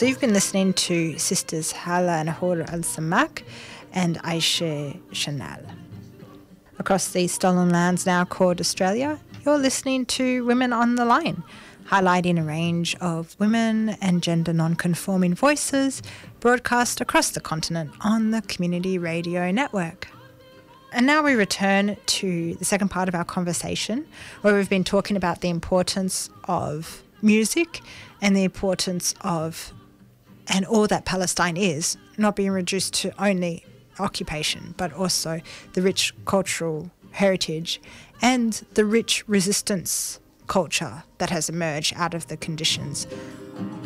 So you've been listening to Sisters Hala Nahor Al-Samak and Aisha Chanel. Across these stolen lands now called Australia, you're listening to Women on the Line, highlighting a range of women and gender non-conforming voices broadcast across the continent on the Community Radio Network. And now we return to the second part of our conversation, where we've been talking about the importance of music and the importance of, and all that Palestine is, not being reduced to only occupation, but also the rich cultural heritage and the rich resistance culture that has emerged out of the conditions